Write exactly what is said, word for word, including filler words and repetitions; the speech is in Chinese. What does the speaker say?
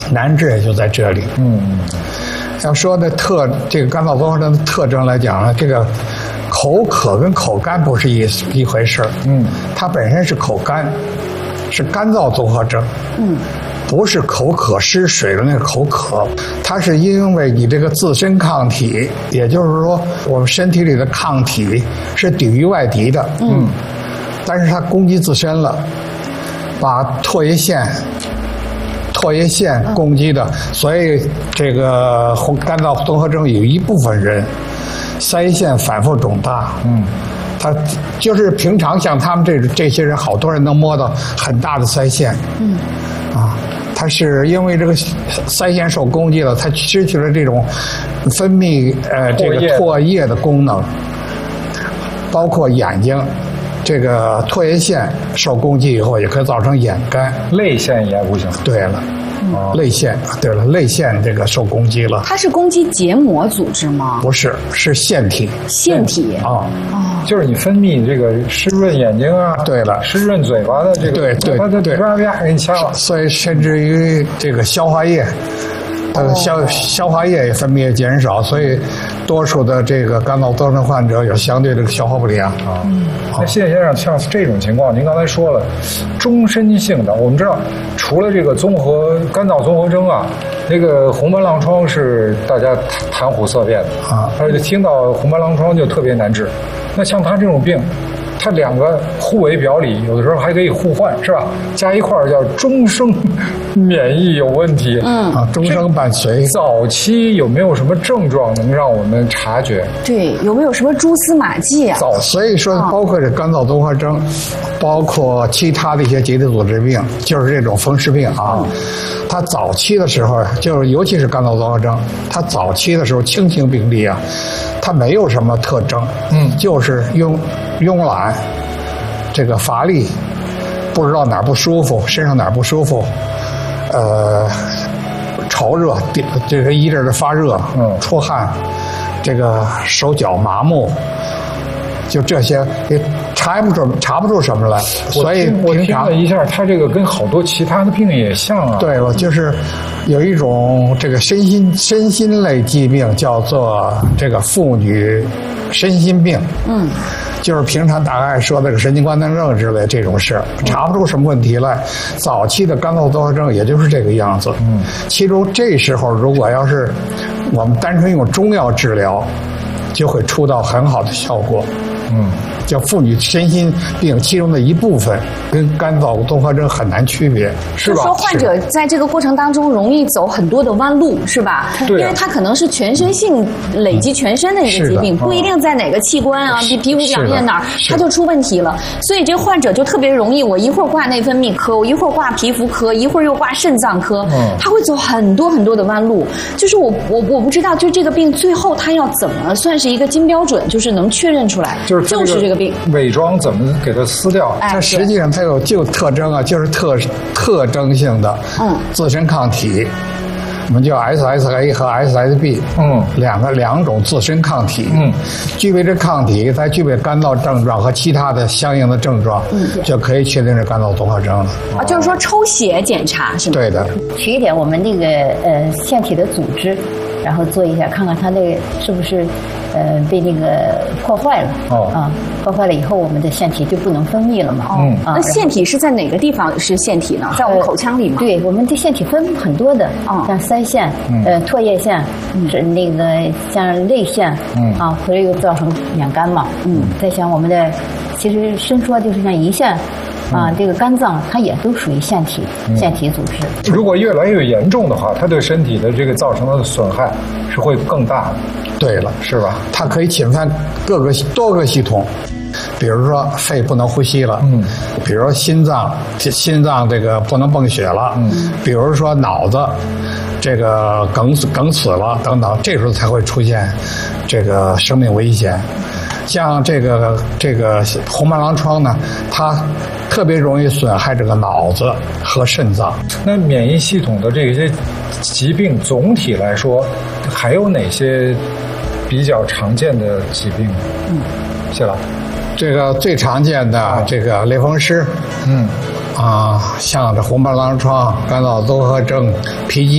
难治也就在这里。 嗯， 要说的特这个干燥综合征的特征来讲呢，这个口渴跟口干不是一一回事儿。 嗯， 它本身是口干，是干燥综合征。 嗯。 不是口渴失水的那个口渴，它是因为你这个自身抗体，也就是说我们身体里的抗体是抵御外敌的，嗯，但是它攻击自身了，把唾液腺、唾液腺攻击的，所以这个干燥综合征有一部分人腮腺反复肿大，嗯。他就是平常像他们这这些人，好多人能摸到很大的腮腺，嗯，啊，他是因为这个腮腺受攻击了，他失去了这种分泌呃这个唾液的功能，包括眼睛，这个唾液腺受攻击以后，也可以造成眼干， 泪腺也不行。 对了。哦、泪腺，对了，泪腺这个受攻击了。 它是攻击结膜组织吗？ 不是，是腺体。 腺体啊， 哦， 就是你分泌这个湿润眼睛啊， 对了， 湿润嘴巴的这个， 对对对， 啪啪给你掐了。 所以甚至于这个消化液，它的消、哦、消化液也分泌也减少，所以多数的这个干燥综合征患者有相对这个消化不良啊。 嗯，那谢先生，像这种情况，您刚才说了，终身性的，我们知道，除了这个综合干燥综合征啊，那个红斑狼疮是大家谈虎色变的啊，而且听到红斑狼疮就特别难治。那像他这种病，它两个互为表里，有的时候还可以互换，是吧？加一块儿叫终生免疫有问题。 嗯啊，终生伴随。 早期有没有什么症状能让我们察觉？ 对，有没有什么蛛丝马迹啊？ 早，所以说包括这干燥综合征，包括其他的一些结缔组织病，就是这种风湿病啊。嗯、它早期的时候，就是尤其是干燥综合征，它早期的时候轻型病例啊，它没有什么特征，嗯，就是慵慵懒。这个乏力，不知道哪儿不舒服，身上哪儿不舒服，呃，潮热，这个一阵的发热，嗯，出汗，这个手脚麻木，就这些也查不出查不出什么来。所以我听了一下，他这个跟好多其他的病也像啊。 对，我就是有一种这个身心身心类疾病，叫做这个妇女身心病。嗯。就是平常大概说那个神经官能症之类这种事，查不出什么问题来。早期的干燥综合征也就是这个样子。嗯，其中这时候如果要是我们单纯用中药治疗，就会出到很好的效果。嗯，叫妇女身心病其中的一部分，跟干燥综合征很难区别，是吧？ 就说患者在这个过程当中容易走很多的弯路，是吧？ 对、 啊，因为它可能是全身性累积全身的一个疾病，不一定在哪个器官啊，皮皮肤表面哪儿它就出问题了。所以这患者就特别容易，我一会儿挂内分泌科，我一会儿挂皮肤科，一会儿又挂肾脏科，嗯，他会走很多很多的弯路。就是我我我不知道，就这个病最后他要怎么算是一个金标准，就是能确认出来， 就是就是这个病。 伪装怎么给它撕掉？ 它实际上它有就特征啊，就是特特征性的，嗯，自身抗体，我们叫 S S A 和 S S B， 嗯，两个两种自身抗体，嗯，具备这抗体，再具备干燥症状和其他的相应的症状，嗯，就可以确定是干燥综合征了。 啊，就是说抽血检查是吗？ 对的， 取一点我们那个呃腺体的组织，然后做一下，看看它那个是不是呃被那个破坏了。哦啊，破坏了以后，我们的腺体就不能分泌了嘛。 嗯啊，那腺体是在哪个地方是腺体呢？在我们口腔里吗？ 对，我们的腺体分很多的，啊，像腮腺、呃唾液腺，是那个像泪腺，嗯啊，或者又造成眼干嘛。嗯，再像我们的，其实伸缩就是像胰腺。啊，这个肝脏它也都属于腺体，腺体组织。 如果越来越严重的话，它对身体的这个造成的损害是会更大的。 对了， 是吧？ 它可以侵犯各个多个系统，比如说肺不能呼吸了，嗯，比如说心脏，心脏这个不能泵血了，嗯，比如说脑子这个梗死梗死了等等，这时候才会出现这个生命危险。像这个这个红斑狼疮呢，它特别容易损害这个脑子和肾脏。 那免疫系统的这些疾病，总体来说，还有哪些比较常见的疾病？嗯，谢老， 这个最常见的这个类风湿，嗯，啊，像这红斑狼疮、干燥综合征、皮肌